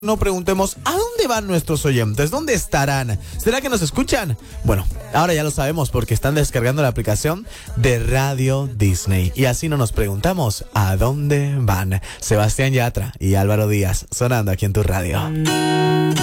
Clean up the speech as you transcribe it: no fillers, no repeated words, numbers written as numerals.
no preguntemos ¿a dónde van nuestros oyentes? ¿Dónde estarán? ¿Será que nos escuchan? Bueno, ahora ya lo sabemos porque están descargando la aplicación de Radio Disney. Y así no nos preguntamos ¿a dónde van? Sebastián Yatra y Álvaro Díaz sonando aquí en tu radio.